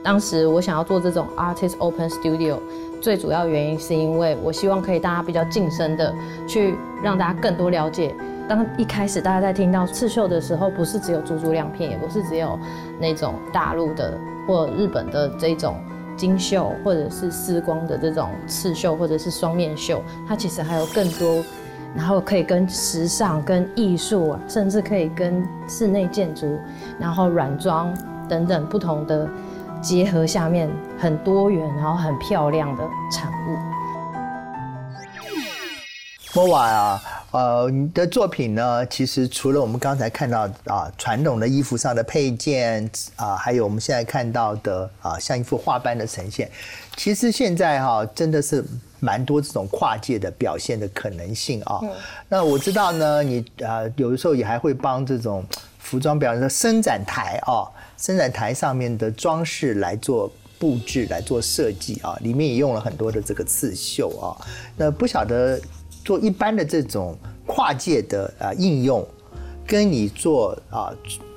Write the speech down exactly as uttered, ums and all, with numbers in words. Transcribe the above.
当时我想要做这种 Artist Open Studio， 最主要原因是因为我希望可以大家比较近身的去让大家更多了解。当一开始大家在听到刺绣的时候，不是只有珠珠亮片，也不是只有那种大陆的或日本的这种金绣或者是丝光的这种刺绣或者是双面绣，它其实还有更多，然后可以跟时尚、跟艺术，甚至可以跟室内建筑，然后软装等等不同的结合下面，很多元然后很漂亮的产物。 莫瓦啊，呃，你的作品呢，其实除了我们刚才看到啊传统的衣服上的配件啊，还有我们现在看到的啊像一幅画般的呈现，其实现在哈、啊、真的是蛮多这种跨界的表现的可能性啊。嗯、那我知道呢，你啊有的时候也还会帮这种服装表演的伸展台啊，伸展台上面的装饰来做布置、来做设计啊，里面也用了很多的这个刺绣啊。那不晓得。做一般的这种跨界的啊应用，跟你做啊